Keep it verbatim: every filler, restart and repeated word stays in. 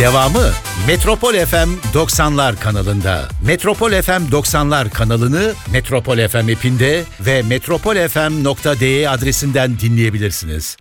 Devamı Metropol F M doksanlar kanalında. Metropol F M doksanlar kanalını Metropol F M app'inde ve metropol f m nokta d e adresinden dinleyebilirsiniz.